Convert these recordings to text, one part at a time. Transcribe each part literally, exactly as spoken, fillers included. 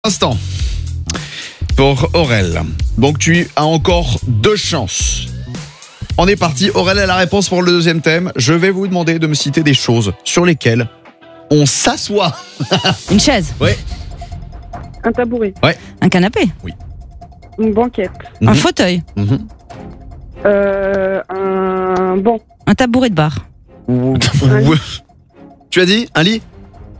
Instant pour Aurel. Donc tu as encore deux chances. On est parti. Aurel a la réponse pour le deuxième thème. Je vais vous demander de me citer des choses sur lesquelles on s'assoit. Une chaise. Oui. Un tabouret. Un canapé. Une banquette. Mhm. Un fauteuil. Mhm. Euh, un banc. Un tabouret de bar. Ou- Un ou- Tu as dit un lit?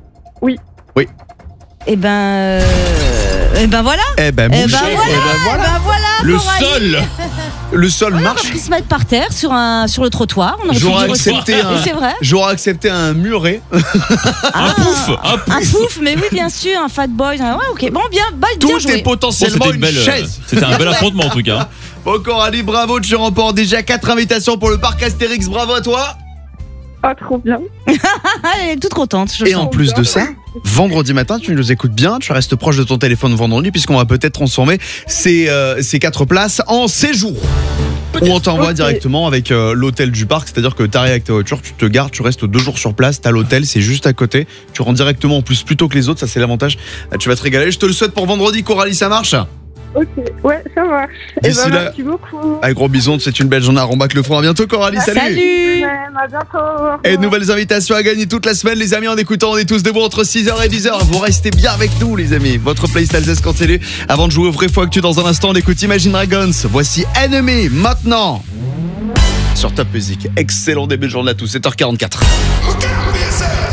Et ben. euh, Et ben voilà. Eh ben, Eh bouché. ben voilà. Eh ben voilà. Eh ben voilà. Le Coralie. sol. Le sol Ouais, on marche. aurait pu se mettre par terre sur, un, sur le trottoir. On aurait pu J'aurais dire aussi. accepté Et un. c'est vrai. J'aurais accepté un muret. Ah, pouf, un pouf. Un pouf, mais oui, bien sûr, un fat boy. Ouais, ok. Bon, bien, bah, bien Tout joué. est potentiellement C'était une une belle, euh, chaise. c'était un bel affrontement en tout cas. Bon Coralie, bravo, tu remportes déjà quatre invitations pour le parc Astérix. Bravo à toi. Ah, trop bien. Ah, elle est toute contente. Je Et sens. en plus de ça, vendredi matin, tu nous écoutes bien, tu restes proche de ton téléphone vendredi puisqu'on va peut-être transformer ces, euh, ces quatre places en séjour. Ou on t'envoie Ok. directement avec euh, l'hôtel du parc, c'est-à-dire que tu arrives avec ta voiture, tu te gares, tu restes deux jours sur place, t'as l'hôtel, c'est juste à côté, tu rentres directement en plus plus tôt que les autres, ça c'est l'avantage. Euh, Tu vas te régaler, je te le souhaite pour vendredi Coralie, ça marche? Ok, ouais, ça marche. Et D'ici ben, là- merci beaucoup. Allez, gros bisous, c'est une belle journée à Rombac le front, à bientôt Coralie, salut, Salut. Même, à bientôt. Au revoir. Et de nouvelles invitations à gagner toute la semaine les amis en écoutant On est tous debout entre six heures et dix heures. Vous restez bien avec nous les amis. Votre playlist Alsace continue. Avant de jouer au vrai faux actu dans un instant, on écoute Imagine Dragons. Voici Enemy maintenant sur Top Music. Excellent début de journée à tous, sept heures quarante-quatre. Look out, B S F!